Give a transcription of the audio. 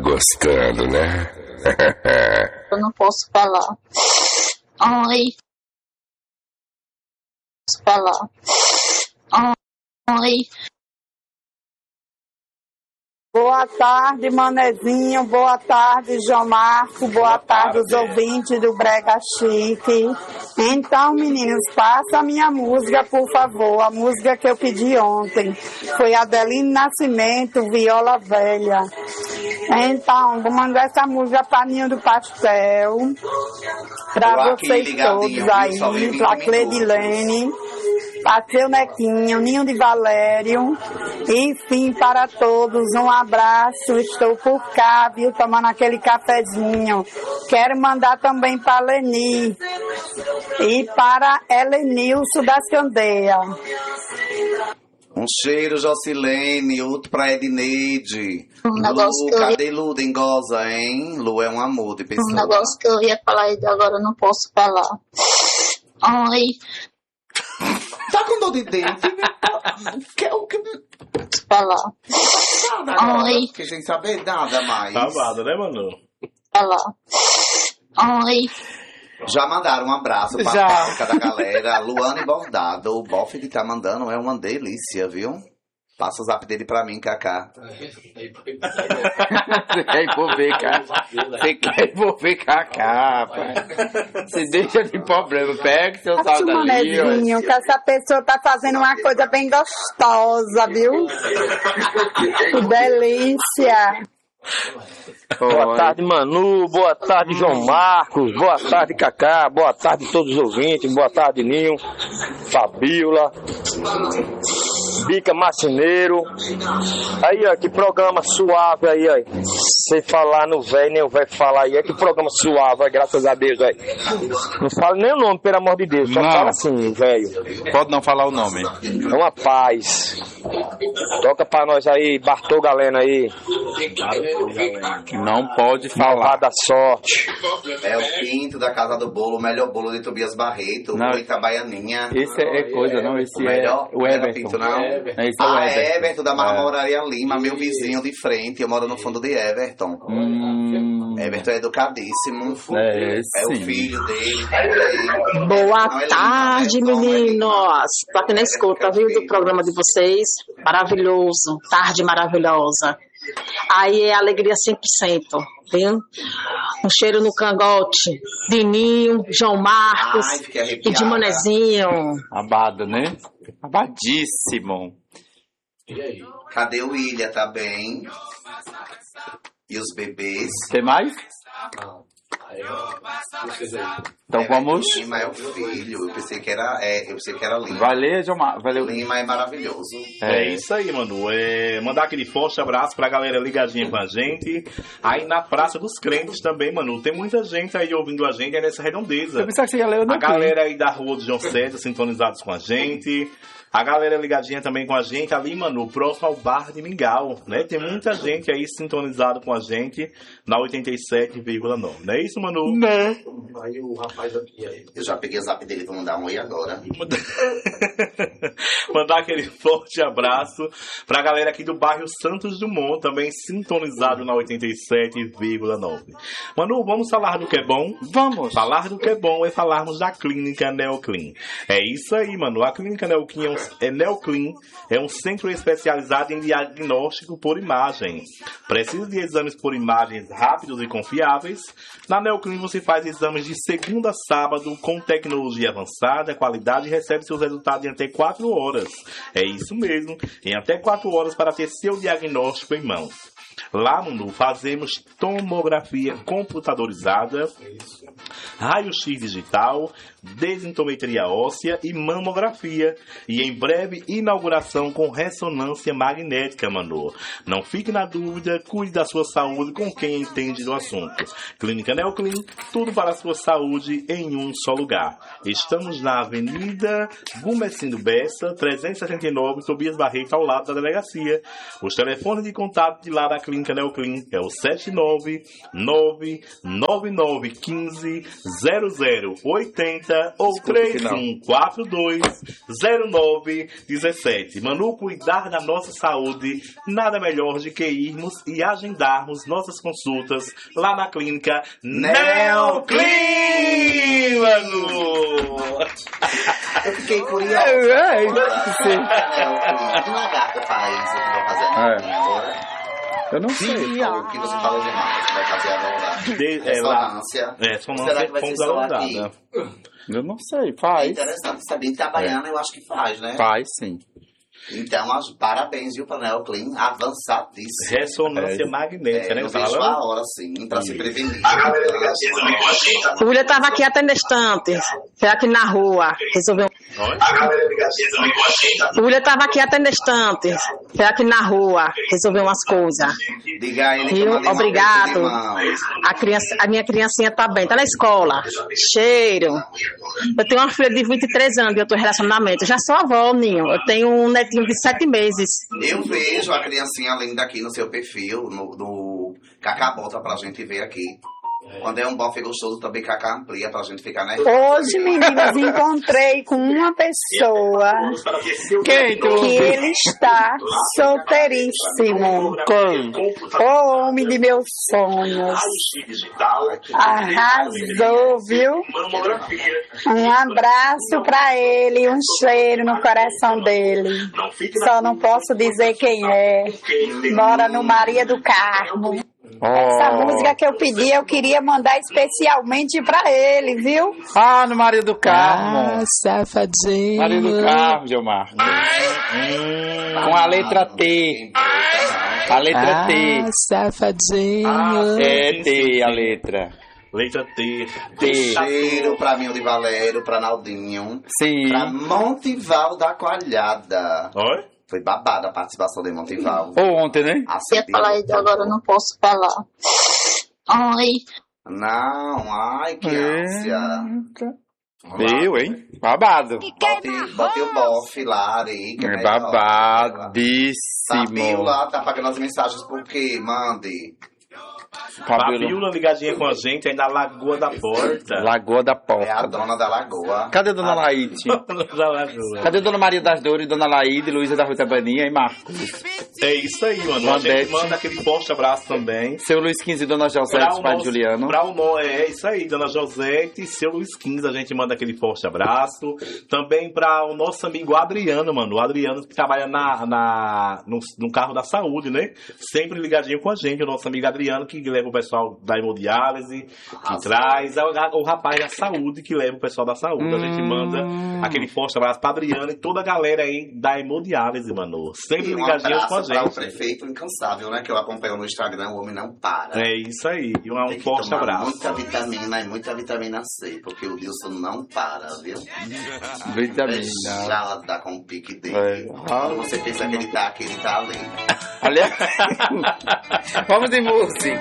gostando, né? Eu não posso falar. Oi. Posso falar. Oi. Boa tarde, Manezinho. Boa tarde, João Marco. Boa tarde, os ouvintes do Brega Chique. Então, meninos, passa a minha música, por favor. A música que eu pedi ontem. Foi Adeline Nascimento, Viola Velha. Então, vou mandar essa música pra Ninho do Pastel. Pra vocês todos aí. Pra Cledilene. Para seu Nequinho, Ninho de Valério, enfim, para todos, um abraço, estou por cá, viu, tomando aquele cafezinho. Quero mandar também para Leni e para Helenilson da Candeia. Um cheiro, Jocilene, outro pra Edneide. Negócio Lu, cadê Lu, dengosa, hein? Lu é um amor de pessoa. Negócio que eu ia falar e agora eu não posso falar. Oi. Tá com dor de dente? Falar. Oi. Fiquei sem saber nada mais. Babado, né, Manu? Falar. Oi. Já mandaram um abraço pra fábrica da galera. Luane Bordado. O bofe que tá mandando é uma delícia, viu? Passa o zap dele pra mim, Cacá. Você quer envolver Cacá? Você quer envolver Cacá, rapaz? Você deixa de problema. Pega seu saldo ali. Manezinho, que essa pessoa tá fazendo uma coisa bem gostosa, viu? Que delícia. Boa tarde, Manu. Boa tarde, João Marcos. Boa tarde, Cacá. Boa tarde, todos os ouvintes. Boa tarde, Ninho. Fabiola. Bica Marceneiro. Aí, ó, que programa suave aí, ó. Sem falar no velho, nem o velho falar aí. É que programa suave, ó, graças a Deus, aí. Não fala nem o nome, pelo amor de Deus. Só fala assim, velho. Pode não falar o nome. É uma paz. Toca pra nós aí, Bartô Galeno aí. Não pode falar. Malvada sorte. É o Pinto da Casa do Bolo, o melhor bolo de Tobias Barreto, o Itabaianinha. Esse é coisa, não? Esse é o Everton. Pinto, não? Esse é o Everton. Everton da Marmoraria Lima, meu vizinho de frente. Eu moro no fundo de Everton. Everton é educadíssimo. É o filho dele. Boa tarde, meninos. Tô aqui na escuta, viu, do programa de vocês. Maravilhoso. Tarde maravilhosa. Aí é alegria 100%, viu? Um cheiro no cangote de Ninho, João Marcos e de Manezinho. Abado, né? Abadíssimo. E aí? Cadê o William, tá bem? E os bebês? Tem mais? Então vamos. Lima é o filho. Eu pensei que era Lima. Valeu, João. Valeu. Lima é maravilhoso. É isso aí, Manu. Mandar aquele forte abraço pra galera ligadinha com a gente. Aí na Praça dos Crentes também, Manu. Tem muita gente aí ouvindo a gente aí nessa redondeza. Eu pensava que você ia ler o A galera aí da rua do João César sintonizados com a gente. A galera ligadinha também com a gente ali, Manu, próximo ao Bar de Mingau, né? Tem muita gente aí sintonizado com a gente na 87,9. Não é isso, Manu? Né? Aí o rapaz aqui, eu já peguei o zap dele pra mandar um oi agora. Mandar aquele forte abraço pra galera aqui do bairro Santos Dumont, também sintonizado na 87,9. Manu, vamos falar do que é bom? Vamos! Falar do que é bom é falarmos da Clínica Neoclin. É isso aí, Manu. A Clínica Neoclin Neoclin é um centro especializado em diagnóstico por imagem. Precisa de exames por imagens rápidos e confiáveis? Na Neoclin você faz exames de segunda a sábado com tecnologia avançada, qualidade e recebe seus resultados em até 4 horas. É isso mesmo, em até 4 horas para ter seu diagnóstico em mãos. Lá, Manu, fazemos tomografia computadorizada, raio-x digital, densitometria óssea e mamografia. E em breve, inauguração com ressonância magnética, Manu. Não fique na dúvida, cuide da sua saúde com quem entende do assunto. Clínica Neoclin, tudo para a sua saúde em um só lugar. Estamos na Avenida Gumecindo Bessa, 379, Tobias Barreto, ao lado da delegacia. Os telefones de contato de lá da Clínica Neoclin é o 7999915 0080 ou 31420917. Manu, cuidar da nossa saúde, nada melhor do que irmos e agendarmos nossas consultas lá na clínica Neoclin, Manu! Eu fiquei curioso. Que lagarto faz o que vai fazer agora? Eu não sei. O que você falou de marca que vai fazer agora? Ressonância. Será que vai ser só aqui? Eu não sei, É faz. interessante saber. Itabaiana eu acho que faz, né? Faz, sim. Então, parabéns, viu, para Neoclin, avançadíssimo. Ressonância magnética, né? Eu vejo a hora, sim, para se prevenir. O William estava aqui até instante. Foi aqui na rua. Resolveu. O William estava aqui até instante. Foi aqui na rua. Resolveu umas coisas. Diga a ele que Viu? eu mandei Obrigado. uma A minha criancinha tá bem, tá na escola. Cheiro. Eu tenho uma filha de 23 anos de outro relacionamento. Já sou avó, Ninho. Eu tenho um netinho de 7 meses. Eu vejo a criancinha linda aqui no seu perfil, no Cacá bota pra gente ver aqui. Quando é um bofe gostoso, também Cacá amplia pra gente ficar nervoso. Hoje, meninas, encontrei com uma pessoa que ele está solteiríssimo. O homem de meus sonhos. Arrasou, viu? Um abraço pra ele, um cheiro no coração dele. Só não posso dizer quem é. Mora no Maria do Carmo. Essa música que eu pedi, eu queria mandar especialmente pra ele, viu? No Maria do Carmo. Safadinho. Maria do Carmo, Gilmar. Com a letra T. A letra T. Safadinho. É T a letra. Letra T. Cheiro pra mim, de Valério, pra Naldinho. Sim. Pra Montival da Coalhada. Oi? Foi babada a participação de Montival. Ontem, né? Eu ia falar isso agora, eu não posso falar. Ai, Não, ai, que ânsia. Eu, hein? Babado. Bote o bofe lá, Ari. que é melhor. Babadíssimo. Fabiola tá pagando as mensagens por quê? Mande. Fabiola ligadinha com a gente aí na Lagoa da Porta. Lagoa da É a Porta. dona da lagoa. Cadê Dona Laíde? Da Lagoa. Cadê Dona Maria das Dores, Dona Laíde, Luísa da Rua Tabaninha e Marcos? É isso aí, mano. A gente Odete. manda aquele forte abraço também. Seu Luiz 15 e Dona José, pai de Juliano. É isso aí, Dona Josete e seu Luiz 15, a gente manda aquele forte abraço. Também para o nosso amigo Adriano, mano. O Adriano que trabalha no carro da saúde, né? Sempre ligadinho com a gente, o nosso amigo Adriano, que leva o pessoal da hemodiálise, que traz. O rapaz da saúde que leva o pessoal da saúde. A gente manda aquele forte abraço para Adriano e toda a galera aí da hemodiálise, mano. Sempre ligadinhos com a gente. Para o prefeito incansável, né? Que eu acompanho no Instagram, o homem não para. É isso aí. E um Tem que forte tomar abraço. muita vitamina e muita vitamina C, porque o Wilson não para, viu? Vitamina. Fechada com o pique dele. Quando você pensa que ele tá aqui, ele tá ali. Olha. Vamos de música.